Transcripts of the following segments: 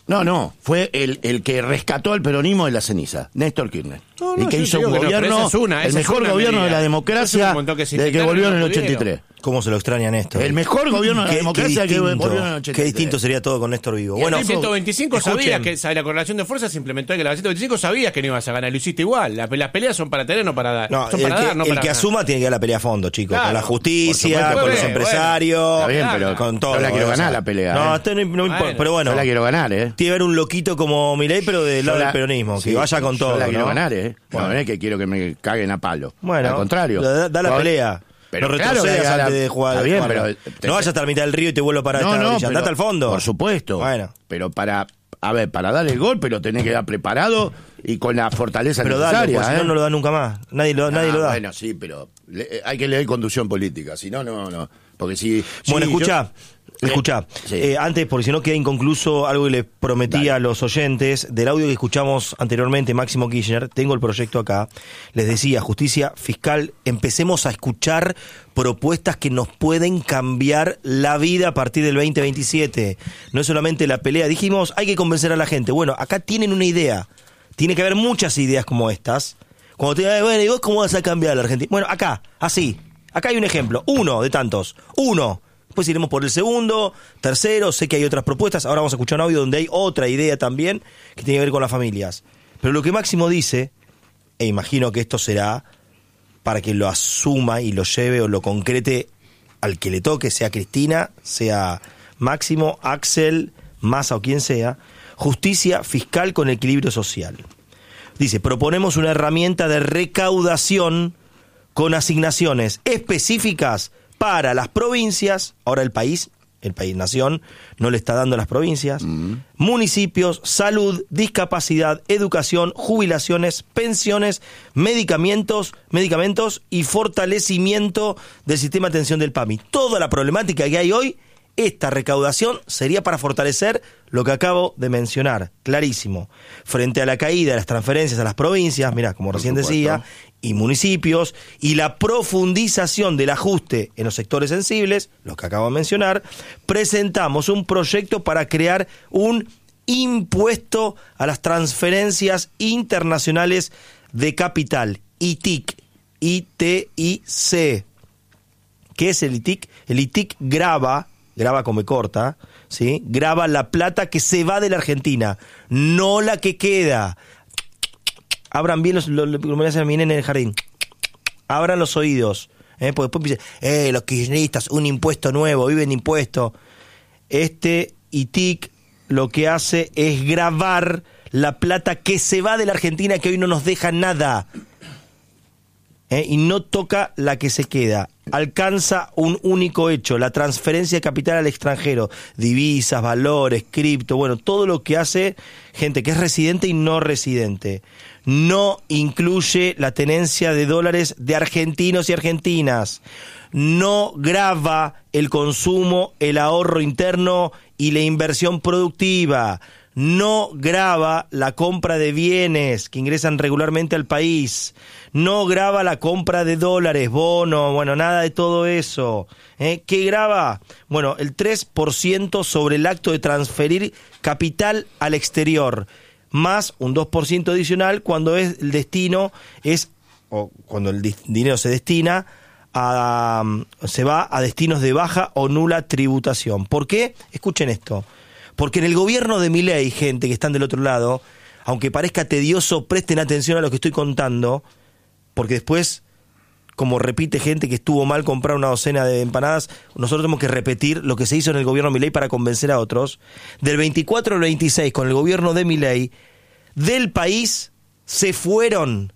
No, fue el que rescató al peronismo de la ceniza, Néstor Kirchner. No, y que hizo un digo que gobierno, el mejor gobierno de la democracia desde que volvió en el 83. ¿Cómo se lo extraña Néstor? El mejor gobierno de la democracia que volvió en el 83. Qué distinto sería todo con Néstor vivo. Y bueno, en 125 sabías que la correlación de fuerzas se implementó en que la 125 sabías que no ibas a ganar, lo hiciste igual. Las peleas son para tener, no para dar. No, son para dar, no el para que ganar. asuma tiene que dar la pelea a fondo, chicos. Claro, con la justicia, por con los supuesto. empresarios. Está bien, pero con todo. yo la quiero ganar la pelea. No, esto no importa. Pero bueno, yo la quiero ganar, tiene que haber un loquito como Milei, pero del lado del peronismo, que vaya con todo. Yo la quiero ¿no? ganar, Bueno. No es que quiero que me caguen a palo. Bueno, al contrario. Da la pelea. Pero no claro retrocedas que antes de jugar. Está bien, pero no vayas hasta la mitad del río y te vuelvo a parar esta orilla. Andate al fondo. Por supuesto. Bueno. Pero para dar el gol, pero tenés que dar preparado y con la fortaleza pero necesaria. Dale, si no lo da nunca más. Nadie lo da. Bueno, sí, pero hay que leer conducción política. Si no, no. Porque si. Bueno, sí, escuchá. Sí. Antes, porque si no queda inconcluso algo que les prometí a los oyentes, del audio que escuchamos anteriormente, Máximo Kirchner, tengo el proyecto acá, les decía, justicia fiscal, empecemos a escuchar propuestas que nos pueden cambiar la vida a partir del 2027. No es solamente la pelea, dijimos, hay que convencer a la gente. Bueno, acá tienen una idea, tiene que haber muchas ideas como estas. Cuando te digan, bueno, ¿y vos cómo vas a cambiar a la Argentina? Bueno, acá, así, acá hay un ejemplo, uno de tantos, Después iremos por el segundo, tercero, sé que hay otras propuestas. Ahora vamos a escuchar un audio donde hay otra idea también que tiene que ver con las familias. Pero lo que Máximo dice, e imagino que esto será para que lo asuma y lo lleve o lo concrete al que le toque, sea Cristina, sea Máximo, Axel, Massa o quien sea, justicia fiscal con equilibrio social. Dice, proponemos una herramienta de recaudación con asignaciones específicas para las provincias, ahora el país nación, no le está dando a las provincias, municipios, salud, discapacidad, educación, jubilaciones, pensiones, medicamentos y fortalecimiento del sistema de atención del PAMI. Toda la problemática que hay hoy, esta recaudación sería para fortalecer lo que acabo de mencionar, clarísimo. Frente a la caída de las transferencias a las provincias, mirá, como recién decía, y municipios, y la profundización del ajuste en los sectores sensibles, los que acabo de mencionar, presentamos un proyecto para crear un impuesto a las transferencias internacionales de capital, ITIC, I-T-I-C. ¿Qué es el ITIC? El ITIC graba como corta, ¿sí? Graba la plata que se va de la Argentina, no la que queda. Abran bien lo me hacen a mi nene en el jardín. Abran los oídos. Porque después dicen, los kirchneristas, un impuesto nuevo, viven impuesto. Este ITIC lo que hace es grabar la plata que se va de la Argentina, que hoy no nos deja nada. Y no toca la que se queda. Alcanza un único hecho, la transferencia de capital al extranjero, divisas, valores, cripto, bueno, todo lo que hace gente que es residente y no residente. No incluye la tenencia de dólares de argentinos y argentinas. No grava el consumo, el ahorro interno y la inversión productiva. No grava la compra de bienes que ingresan regularmente al país. No grava la compra de dólares, bonos, bueno, nada de todo eso. ¿Qué grava? Bueno, el 3% sobre el acto de transferir capital al exterior, más un 2% adicional cuando el destino es, o cuando el dinero se destina se va a destinos de baja o nula tributación. ¿Por qué? Escuchen esto. Porque en el gobierno de Milei, gente que están del otro lado, aunque parezca tedioso, presten atención a lo que estoy contando, porque después, como repite gente que estuvo mal comprar una docena de empanadas, nosotros tenemos que repetir lo que se hizo en el gobierno de Milei para convencer a otros. Del 24 al 26, con el gobierno de Milei, del país se fugaron,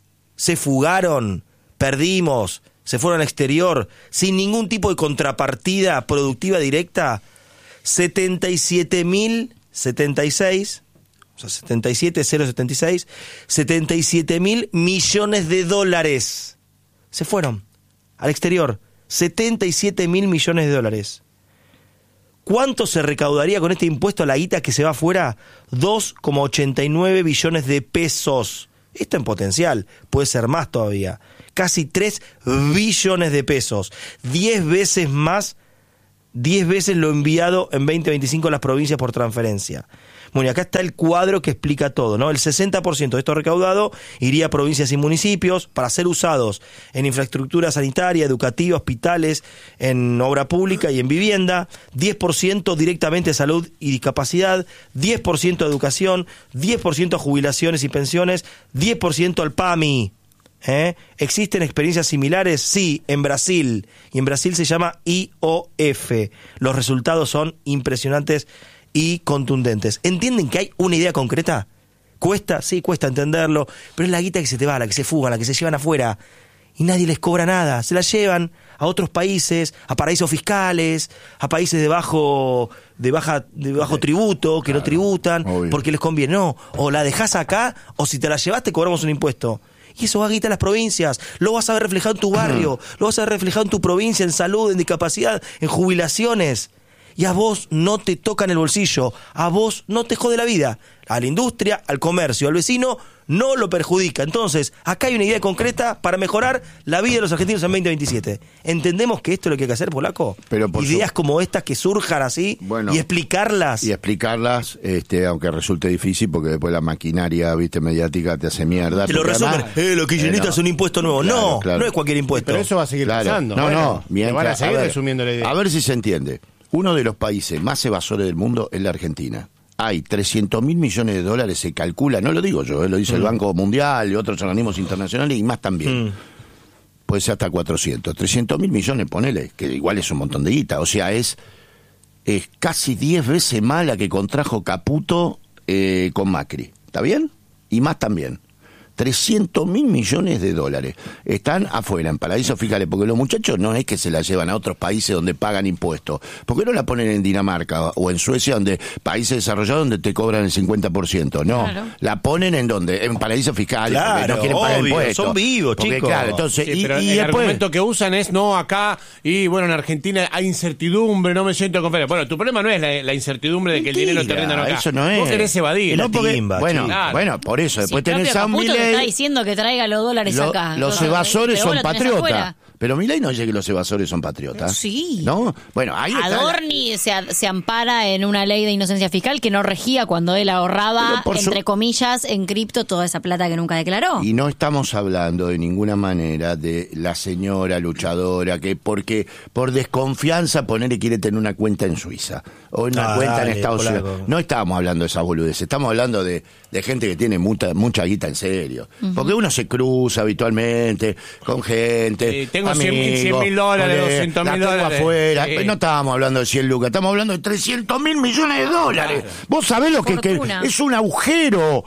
perdimos, se fueron al exterior, sin ningún tipo de contrapartida productiva directa, 77.076, o sea, 77.076 millones de dólares se fueron al exterior. 77.000 millones de dólares. ¿Cuánto se recaudaría con este impuesto a la guita que se va afuera? 2,89 billones de pesos. Esto en potencial, puede ser más todavía. Casi 3 billones de pesos. 10 veces más, 10 veces lo enviado en 2025 a las provincias por transferencia. Bueno, y acá está el cuadro que explica todo, ¿no? El 60% de esto recaudado iría a provincias y municipios para ser usados en infraestructura sanitaria, educativa, hospitales, en obra pública y en vivienda, 10% directamente a salud y discapacidad, 10% a educación, 10% a jubilaciones y pensiones, 10% al PAMI. ¿Existen experiencias similares? Sí, en Brasil. Y en Brasil se llama IOF. Los resultados son impresionantes y contundentes. ¿Entienden que hay una idea concreta? ¿Cuesta? Sí, cuesta entenderlo. Pero es la guita que se te va, la que se fuga, la que se llevan afuera. Y nadie les cobra nada. Se la llevan a otros países, a paraísos fiscales, a países de bajo tributo, que no tributan, obvio, porque les conviene. No, o la dejás acá, o si te la llevas te cobramos un impuesto. Y eso va a quitar las provincias, lo vas a ver reflejado en tu barrio, lo vas a ver reflejado en tu provincia, en salud, en discapacidad, en jubilaciones. Y a vos no te tocan el bolsillo, a vos no te jode la vida. A la industria, al comercio, al vecino, no lo perjudica. Entonces, acá hay una idea concreta para mejorar la vida de los argentinos en 2027. ¿Entendemos que esto es lo que hay que hacer, polaco? Pero por ideas como estas que surjan así, bueno, y explicarlas. Y explicarlas, aunque resulte difícil, porque después la maquinaria, mediática te hace mierda. Te lo resumen, lo kirchneristas es un impuesto nuevo. Claro, no es cualquier impuesto. Pero eso va a seguir pasando. No, te van a seguir resumiendo la idea. A ver si se entiende. Uno de los países más evasores del mundo es la Argentina. Hay 300.000 millones de dólares, se calcula, no lo digo yo, lo dice el Banco Mundial y otros organismos internacionales y más también. Puede ser hasta 400. 300.000 millones, ponele, que igual es un montón de guita. O sea, es casi 10 veces más la que contrajo Caputo con Macri. ¿Está bien? Y más también. 300.000 millones de dólares están afuera, en paraísos fiscales, porque los muchachos no es que se la llevan a otros países donde pagan impuestos. ¿Por qué no la ponen en Dinamarca o en Suecia, donde países desarrollados donde te cobran el 50%? No, claro, la ponen en donde, en paraísos fiscales, claro, porque no quieren pagar impuestos. Son vivos, porque, chicos. Claro, entonces, sí, pero el argumento que usan es no acá, y bueno, en Argentina hay incertidumbre, no me siento confiado. Bueno, tu problema no es la incertidumbre de que el dinero te rinda acá. Eso no es. Vos querés evadir. No, porque, timba, bueno, por eso, después tenés a un Milei. Está diciendo que traiga los dólares acá. Los evasores son patriotas. Pero Milei no dice que los evasores son patriotas. Sí. ¿No? Bueno, ahí Adorni se ampara en una ley de inocencia fiscal que no regía cuando él ahorraba, entre comillas, en cripto toda esa plata que nunca declaró. Y no estamos hablando de ninguna manera de la señora luchadora que porque por desconfianza quiere tener una cuenta en Suiza o una cuenta en Estados Unidos. No estamos hablando de esas boludeces, estamos hablando de gente que tiene mucha guita en serio. Porque uno se cruza habitualmente con gente. Tengo $100.000, $200.000 afuera. No estábamos hablando de 100 lucas, estamos hablando de 300.000 millones de dólares. Claro. Vos sabés lo que es un agujero,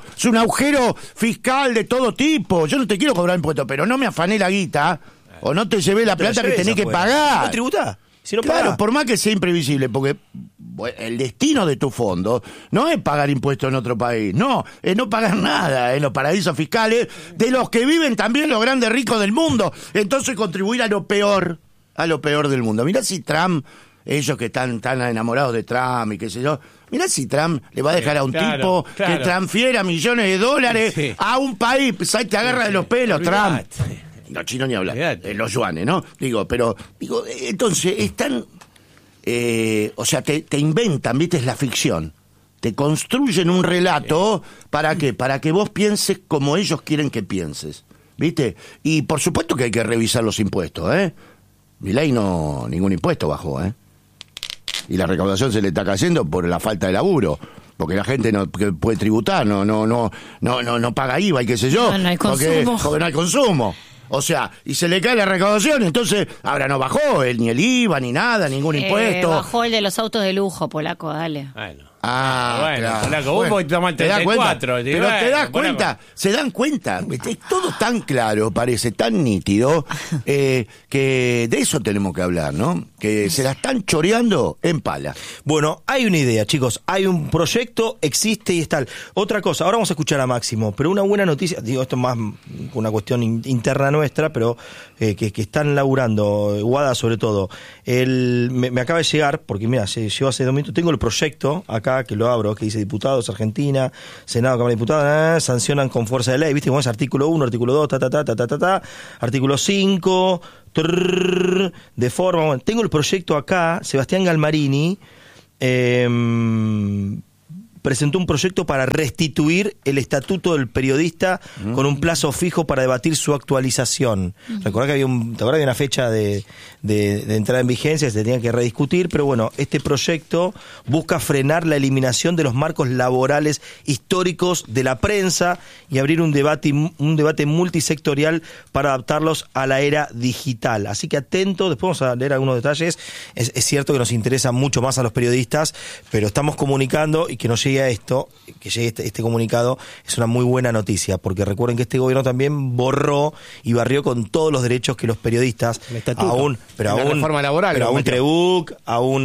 fiscal de todo tipo. Yo no te quiero cobrar impuestos, pero no me afané la guita o no te llevé la plata que tenés que pagar. ¿No tributás? Si no claro, por más que sea imprevisible, porque el destino de tu fondo no es pagar impuestos en otro país, no, es no pagar nada en los paraísos fiscales de los que viven también los grandes ricos del mundo. Entonces contribuir a lo peor del mundo. Mirá si Trump, ellos que están tan enamorados de Trump y qué sé yo, mirá si Trump le va a dejar a un tipo que transfiera millones de dólares a un país, ¿sabes? Te agarra de los pelos, Trump. No, chino ni hablar, los yuanes, ¿no? Entonces, están, o sea, te inventan, ¿viste? Es la ficción. Te construyen un relato, ¿para qué? Para que vos pienses como ellos quieren que pienses, ¿viste? Y por supuesto que hay que revisar los impuestos, ¿eh? Milei ningún impuesto bajó, ¿eh? Y la recaudación se le está cayendo por la falta de laburo. Porque la gente que puede tributar, no paga IVA y qué sé yo. No hay consumo. Porque no hay consumo. O sea, y se le cae la recaudación, entonces ahora no bajó ni el IVA, ni nada, ningún impuesto. Bajó el de los autos de lujo, polaco, dale. Bueno. Bueno, claro. Polaco, vos podés tomar 34. Pero te das cuenta, se dan cuenta, es todo tan claro, parece tan nítido, que de eso tenemos que hablar, ¿no? Que se la están choreando en pala. Bueno, hay una idea, chicos, hay un proyecto, existe y está. Otra cosa, ahora vamos a escuchar a Máximo, pero una buena noticia, digo, esto es más una cuestión interna nuestra, pero que están laburando, Guada sobre todo. Me acaba de llegar, porque mira, llegó hace 2 minutos, tengo el proyecto acá, que lo abro, que dice diputados, Argentina, Senado, Cámara de Diputados, sancionan con fuerza de ley, ¿viste? Como es artículo 1, artículo 2, artículo 5, de forma, bueno, tengo el proyecto acá, Sebastián Galmarini, presentó un proyecto para restituir el estatuto del periodista con un plazo fijo para debatir su actualización. Recordá que había una fecha de entrada en vigencia, se tenía que rediscutir, pero bueno, este proyecto busca frenar la eliminación de los marcos laborales históricos de la prensa y abrir un debate multisectorial para adaptarlos a la era digital. Así que atento, después vamos a leer algunos detalles. Es cierto que nos interesa mucho más a los periodistas, pero estamos comunicando, y que nos llegue a esto, que llegue este comunicado, es una muy buena noticia, porque recuerden que este gobierno también borró y barrió con todos los derechos que los periodistas, aún reforma laboral, pero aún Trebuch, aún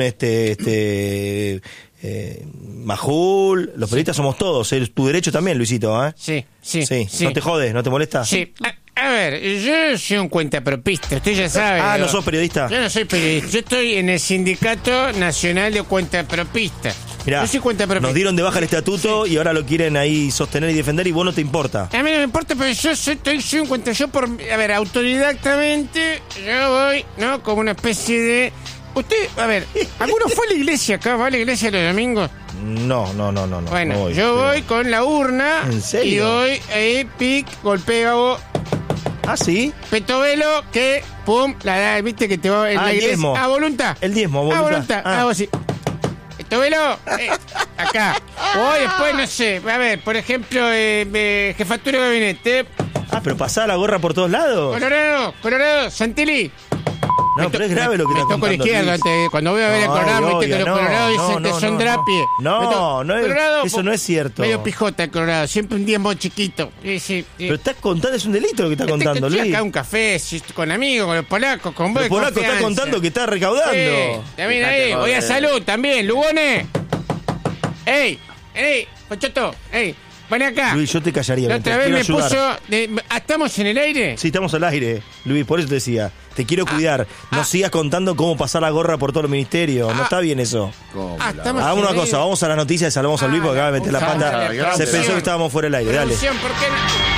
Majul, los periodistas somos todos, es tu derecho también, Luisito, ¿eh? Sí. ¿No te jodes? ¿No te molesta? Sí. A ver, yo soy un cuentapropista, usted ya sabe. ¿no sos periodista? Yo no soy periodista, yo estoy en el Sindicato Nacional de Cuentapropistas. Mirá, yo soy cuentapropista. Nos dieron de baja el estatuto y ahora lo quieren ahí sostener y defender y vos no te importa. A mí no me importa, pero yo soy un cuenta. Yo autodidactamente, yo voy, ¿no? Como una especie de... Usted, a ver, ¿alguno fue a la iglesia acá? ¿Va a la iglesia los domingos? No. Bueno, no voy, voy con la urna. ¿En serio? Y voy ahí, golpeo. ¿Ah, sí? Petovelo, que, pum, la da, viste que te va en la iglesia. Diezmo. A voluntad. El diezmo, a voluntad. Hago así. Petovelo, acá. O después, no sé, a ver, por ejemplo, jefatura de gabinete. Pero pasá la gorra por todos lados. Colorado, Santilli. No, pero es grave lo que está contando. Me toco la izquierda, cuando voy a ver el Colorado, viste que los Colorados dicen que son drapie. Eso no es cierto. Medio pijota el Colorado, siempre un diezmo chiquito. Sí. Pero estás contando, es un delito lo que estás contando, Luis. Acá un café, con amigos, con los polacos, con vos. Los polacos están contando que está recaudando. Sí, también ahí, voy a salud también, Lugones. ¡Ey! Pochoto, ven acá. Luis, yo te callaría. La otra vez me puso... ¿Estamos en el aire? Sí, estamos al aire, Luis, por eso te decía. Te quiero cuidar. No sigas contando cómo pasar la gorra por todos los ministerios. No está bien eso. Hagamos una cosa, vamos a las noticias y salvamos a Luis porque acaba de meter la pata. Se pensó que estábamos fuera del aire. Dale. ¿Por qué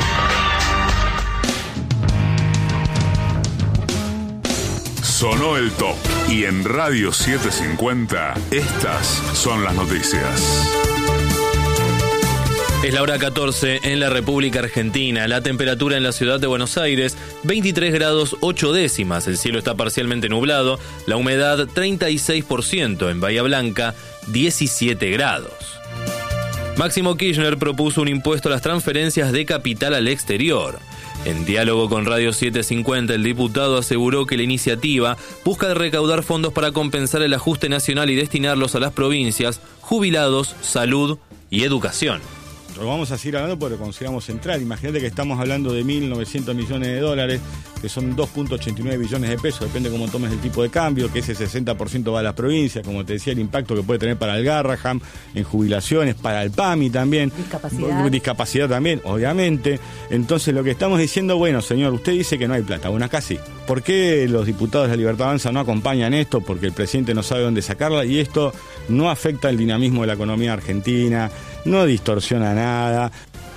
no? Sonó el top. Y en Radio 750, estas son las noticias. Es la hora 14 en la República Argentina. La temperatura en la ciudad de Buenos Aires, 23 grados 8 décimas. El cielo está parcialmente nublado. La humedad, 36%. En Bahía Blanca, 17 grados. Máximo Kirchner propuso un impuesto a las transferencias de capital al exterior. En diálogo con Radio 750, el diputado aseguró que la iniciativa busca recaudar fondos para compensar el ajuste nacional y destinarlos a las provincias, jubilados, salud y educación. Lo vamos a seguir hablando porque lo consideramos central. Imagínate que estamos hablando de 1.900 millones de dólares, que son 2.89 billones de pesos, depende cómo tomes el tipo de cambio, que ese 60% va a las provincias, como te decía, el impacto que puede tener para el Garraham, en jubilaciones, para el PAMI también, discapacidad también, obviamente. Entonces lo que estamos diciendo, bueno, señor, usted dice que no hay plata, bueno, acá sí. ¿Por qué los diputados de la Libertad Avanza no acompañan esto? Porque el presidente no sabe dónde sacarla y esto no afecta el dinamismo de la economía argentina, no distorsiona nada.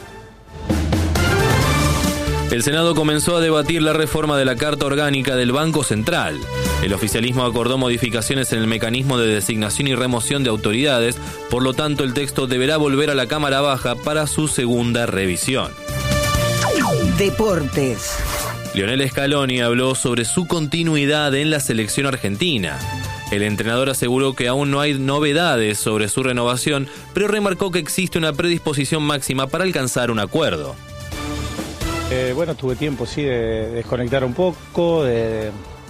El Senado comenzó a debatir la reforma de la Carta Orgánica del Banco Central. El oficialismo acordó modificaciones en el mecanismo de designación y remoción de autoridades, por lo tanto el texto deberá volver a la Cámara Baja para su segunda revisión. Deportes. Lionel Scaloni habló sobre su continuidad en la selección argentina. El entrenador aseguró que aún no hay novedades sobre su renovación, pero remarcó que existe una predisposición máxima para alcanzar un acuerdo. Bueno, tuve tiempo, sí, de desconectar un poco, de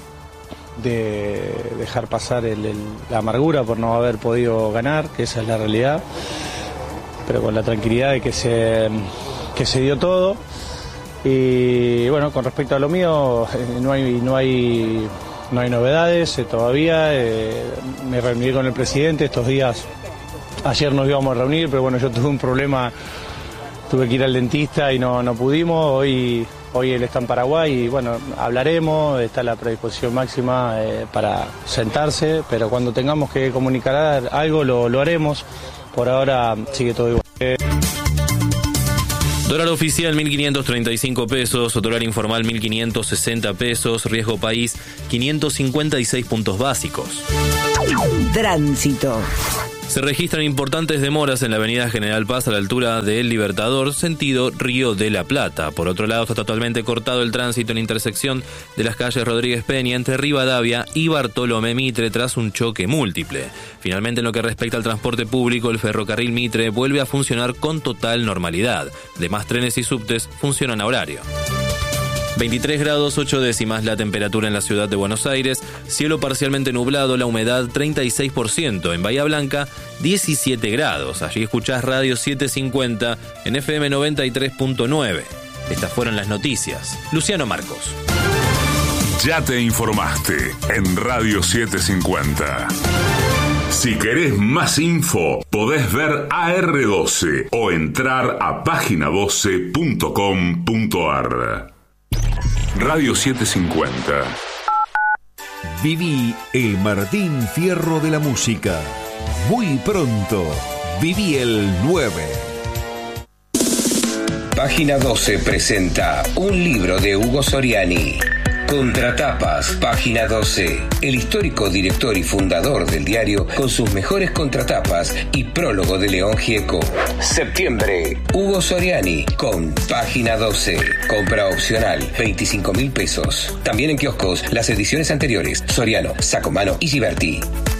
dejar pasar la amargura por no haber podido ganar, que esa es la realidad, pero con la tranquilidad de que se dio todo. Y bueno, con respecto a lo mío, no hay novedades todavía. Me reuní con el presidente estos días. Ayer nos íbamos a reunir, pero bueno, yo tuve un problema, tuve que ir al dentista y no pudimos. Hoy él está en Paraguay y bueno, hablaremos, está la predisposición máxima para sentarse, pero cuando tengamos que comunicar algo lo haremos. Por ahora sigue todo igual. Dólar oficial 1.535 pesos, dólar informal 1.560 pesos, riesgo país 556 puntos básicos. Tránsito. Se registran importantes demoras en la avenida General Paz a la altura de El Libertador, sentido Río de la Plata. Por otro lado, está totalmente cortado el tránsito en intersección de las calles Rodríguez Peña entre Rivadavia y Bartolomé Mitre tras un choque múltiple. Finalmente, en lo que respecta al transporte público, el ferrocarril Mitre vuelve a funcionar con total normalidad. Demás trenes y subtes funcionan a horario. 23 grados 8 décimas la temperatura en la ciudad de Buenos Aires, cielo parcialmente nublado, la humedad 36%, en Bahía Blanca 17 grados. Allí escuchás Radio 750 en FM 93.9. Estas fueron las noticias. Luciano Marcos. Ya te informaste en Radio 750. Si querés más info, podés ver AR12 o entrar a página12.com.ar. Radio 750. Viví el Martín Fierro de la música. Muy pronto, viví el 9. Página 12 presenta un libro de Hugo Soriani. Contratapas, Página 12. El histórico director y fundador del diario con sus mejores contratapas y prólogo de León Gieco. Septiembre, Hugo Soriani con Página 12. Compra opcional, 25.000 pesos. También en kioscos las ediciones anteriores, Soriano, Sacomano y Giberti.